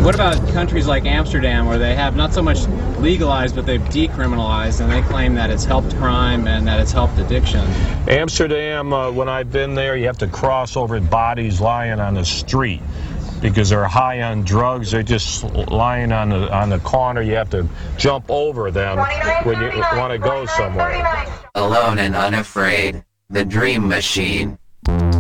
What about countries like Amsterdam, where they have not so much legalized, but they've decriminalized, and they claim that it's helped crime and that it's helped addiction? Amsterdam, when I've been there, you have to cross over bodies lying on the street because they're high on drugs. They're just lying on the corner. You have to jump over them when you want to go somewhere. Alone and Unafraid, The Dream Machine.